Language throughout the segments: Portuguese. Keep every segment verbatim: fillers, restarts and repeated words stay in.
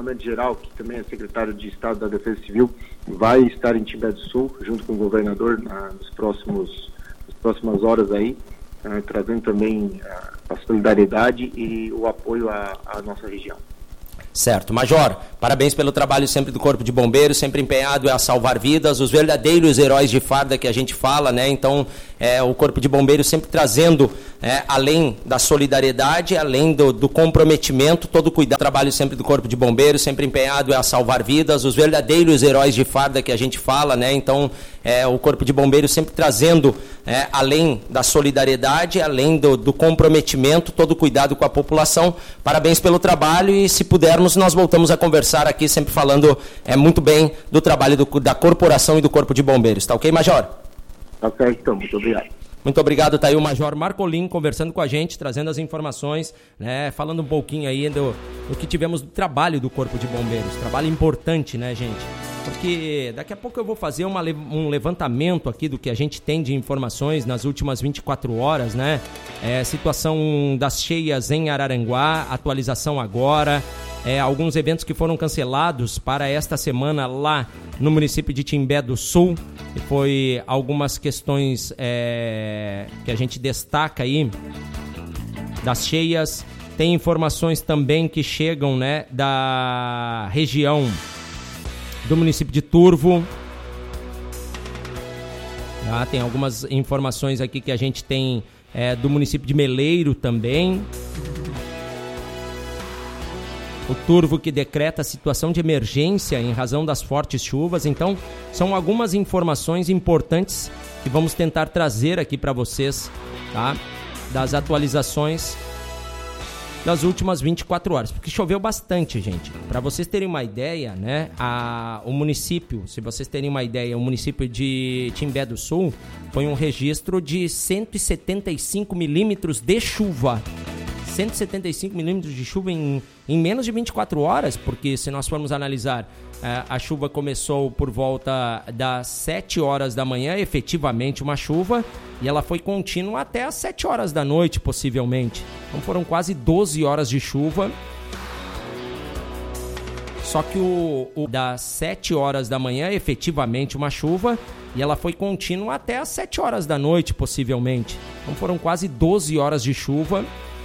comandante-geral, que também é secretário de Estado da Defesa Civil, vai estar em Timbé do Sul, junto com o governador, na, nos próximos, nas próximas horas aí, uh, trazendo também uh, a solidariedade e o apoio à, à nossa região. Certo. Major, parabéns pelo trabalho sempre do Corpo de Bombeiros, sempre empenhado a salvar vidas, os verdadeiros heróis de farda que a gente fala, né? Então, é, o Corpo de Bombeiros sempre trazendo, é, além da solidariedade, além do, do comprometimento, todo o cuidado, trabalho sempre do Corpo de Bombeiros, sempre empenhado a salvar vidas, os verdadeiros heróis de farda que a gente fala, né? Então, é, o Corpo de Bombeiros sempre trazendo, é, além da solidariedade, além do, do comprometimento, todo o cuidado com a população. Parabéns pelo trabalho e, se pudermos, nós voltamos a conversar aqui, sempre falando é, muito bem do trabalho do, da corporação e do Corpo de Bombeiros. Tá ok, Major? Tá certo, então. Muito obrigado. Muito obrigado, tá aí o Major Marcolin conversando com a gente, trazendo as informações, né, falando um pouquinho aí do, do que tivemos do trabalho do Corpo de Bombeiros. Trabalho importante, né, gente? Porque daqui a pouco eu vou fazer uma, um levantamento aqui do que a gente tem de informações nas últimas vinte e quatro horas, né? É, situação das cheias em Araranguá, atualização agora, é, alguns eventos que foram cancelados para esta semana lá no município de Timbé do Sul. E foi algumas questões é, que a gente destaca aí das cheias. Tem informações também que chegam, né, da região do município de Turvo. Ah, tem algumas informações aqui que a gente tem é, do município de Meleiro também. O Turvo que decreta a situação de emergência em razão das fortes chuvas. Então, são algumas informações importantes que vamos tentar trazer aqui para vocês, tá? Das atualizações das últimas vinte e quatro horas, porque choveu bastante, gente. Para vocês terem uma ideia, né, a, o município, se vocês terem uma ideia, o município de Timbé do Sul foi um registro de cento e setenta e cinco milímetros de chuva. cento e setenta e cinco milímetros de chuva em, em menos de vinte e quatro horas, porque se nós formos analisar, a, a chuva começou por volta das sete horas da manhã, efetivamente uma chuva, e ela foi contínua até as sete horas da noite, possivelmente. Então foram quase doze horas de chuva. Só que o, o das sete horas da manhã, efetivamente uma chuva, e ela foi contínua até as sete horas da noite, possivelmente. Então foram quase doze horas de chuva.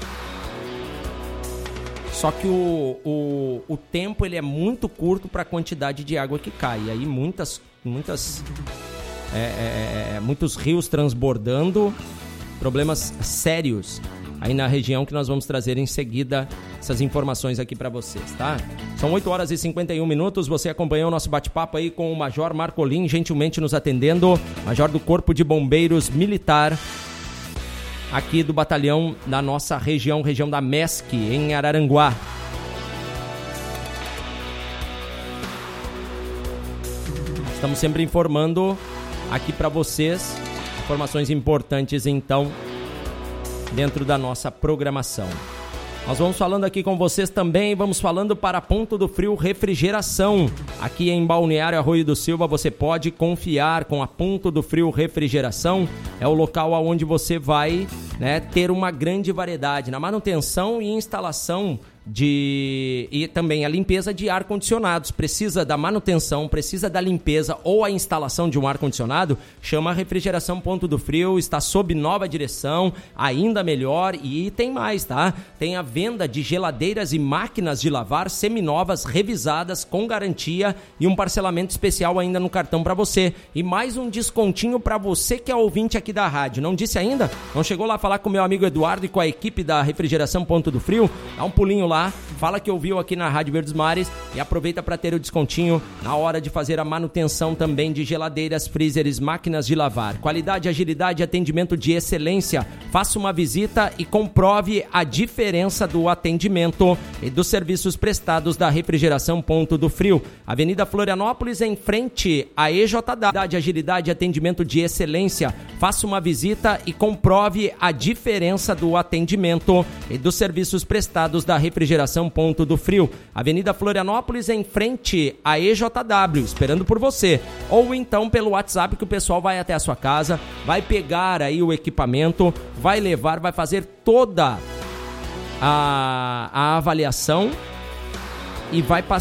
Só que o, o, o tempo ele é muito curto para a quantidade de água que cai. E aí muitas, muitas, é, é, é, muitos rios transbordando, problemas sérios aí na região que nós vamos trazer em seguida essas informações aqui para vocês, tá? São oito horas e cinquenta e um minutos, você acompanhou o nosso bate-papo aí com o Major Marcolin, gentilmente nos atendendo, Major do Corpo de Bombeiros Militar, aqui do batalhão da nossa região, região da M E S C, em Araranguá. Estamos sempre informando aqui para vocês, informações importantes então, dentro da nossa programação. Nós vamos falando aqui com vocês também, vamos falando para Ponto do Frio Refrigeração. Aqui em Balneário Arroio do Silva você pode confiar com a Ponto do Frio Refrigeração. É o local onde você vai, né, ter uma grande variedade na manutenção e instalação de e também a limpeza de ar-condicionados. Precisa da manutenção, precisa da limpeza ou a instalação de um ar-condicionado? Chama a Refrigeração Ponto do Frio, está sob nova direção, ainda melhor, e tem mais, tá? Tem a venda de geladeiras e máquinas de lavar seminovas, revisadas, com garantia e um parcelamento especial ainda no cartão para você. E mais um descontinho para você que é ouvinte aqui da rádio. Não disse ainda? Não chegou lá a falar com o meu amigo Eduardo e com a equipe da Refrigeração Ponto do Frio? Dá um pulinho lá. Lá, fala que ouviu aqui na Rádio Verdes Mares e aproveita para ter o descontinho na hora de fazer a manutenção também de geladeiras, freezers, máquinas de lavar. Qualidade, agilidade e atendimento de excelência. Faça uma visita e comprove a diferença do atendimento e dos serviços prestados da Refrigeração Ponto do Frio. Avenida Florianópolis, em frente à E J W. Agilidade e atendimento de excelência. Faça uma visita e comprove a diferença do atendimento e dos serviços prestados da Refrigeração Refrigeração Ponto do Frio, Avenida Florianópolis, em frente à E J W, esperando por você. Ou então pelo WhatsApp, que o pessoal vai até a sua casa, vai pegar aí o equipamento, vai levar, vai fazer toda a, a avaliação e vai passar